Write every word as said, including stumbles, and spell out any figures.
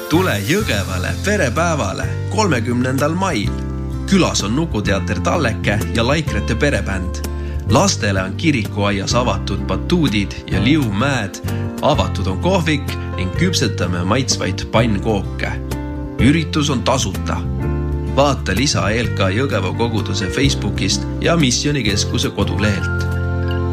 Tule Jõgevale perepäevale kolmekümnendal mail. Külas on Nukuteater Talleke ja Laikrete perebänd. Lastele on kirikuaias avatud batuudid ja liumäed, avatud on kohvik ning küpsetame maitsvaid pannkooke. Üritus on tasuta. Vaata lisa E L K Jõgeva koguduse Facebookist ja Missionikeskuse kodulehelt.